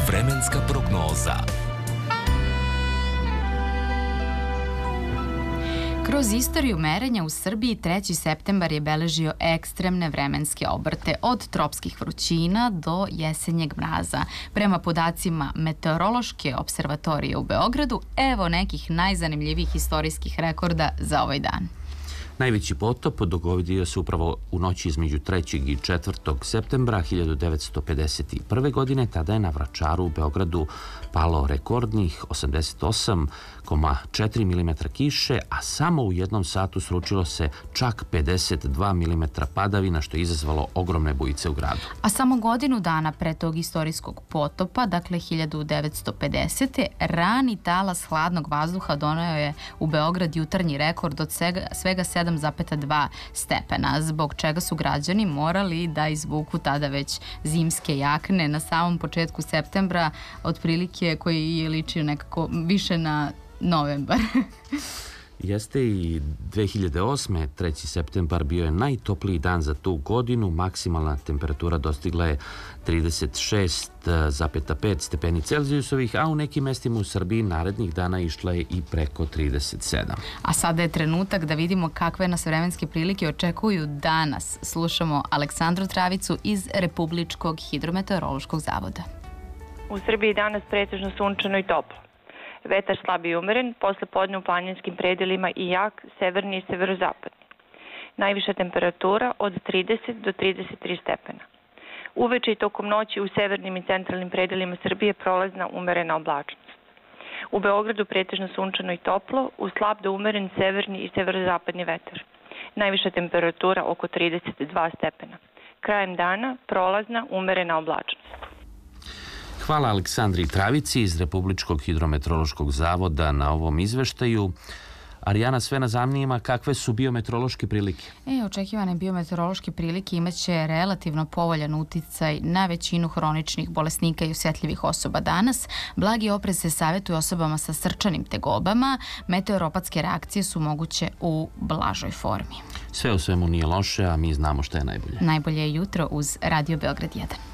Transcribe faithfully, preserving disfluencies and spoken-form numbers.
Vremenska prognoza. Kroz istoriju merenja u Srbiji treći septembar je beležio ekstremne vremenske obrte od tropskih vrućina do jesenjeg mraza. Prema podacima Meteorološke observatorije u Beogradu, evo nekih najzanimljivijih istorijskih rekorda za ovaj dan. Najveći potop dogodio se upravo u noći između trećeg i četvrtog septembra hiljadu devetsto pedeset prve. godine. Tada je na Vračaru u Beogradu palo rekordnih osamdeset osam zarez četiri milimetra kiše, a samo u jednom satu sručilo se čak pedeset dva milimetra padavina, što je izazvalo ogromne bujice u gradu. A samo godinu dana pre tog istorijskog potopa, dakle hiljadu devetsto pedesete. rani talas hladnog vazduha doneo je u Beograd jutarnji rekord od svega sedam zarez dva stepena, zbog čega su građani morali da izvuku tada već zimske jakne na samom početku septembra, otprilike koji je ličio nekako više na novembar. Jeste i dve hiljade osme. treći septembar bio je najtopliji dan za tu godinu. Maksimalna temperatura dostigla je trideset šest zarez pet stepeni Celzijusovih, a u nekim mestima u Srbiji narednih dana išla je i preko trideset sedam. A sada je trenutak da vidimo kakve nas vremenske prilike očekuju danas. Slušamo Aleksandru Travicu iz Republičkog hidrometeorološkog zavoda. U Srbiji danas pretežno sunčano i toplo. Vetar slab i umeren, posle podne u planinskim predelima i jak, severni i severozapadni. Najviša temperatura od trideset do trideset tri stepena. Uveče i tokom noći u severnim i centralnim predelima Srbije prolazna umerena oblačnost. U Beogradu pretežno sunčano i toplo, uz slab do umeren severni i severozapadni vetar. Najviša temperatura oko trideset dva stepena. Krajem dana prolazna umerena oblačnost. Hvala Aleksandri Travici iz Republičkog hidrometeorološkog zavoda na ovom izveštaju. Arijana, sve nas zanima kakve su biometeorološke prilike. E, očekivane biometeorološke prilike imaće relativno povoljan uticaj na većinu hroničnih bolesnika i osjetljivih osoba danas. Blagi oprez se savjetuje osobama sa srčanim tegobama. Meteoropatske reakcije su moguće u blažoj formi. Sve u svemu nije loše, a mi znamo šta je najbolje. Najbolje je jutro uz Radio Beograd jedan.